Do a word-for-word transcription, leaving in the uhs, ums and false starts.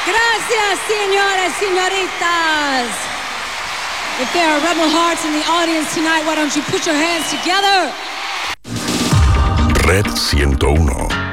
Gracias, señores, señoritas. If there are rebel hearts in the audience tonight, why don't you put your hands together? Red ciento uno.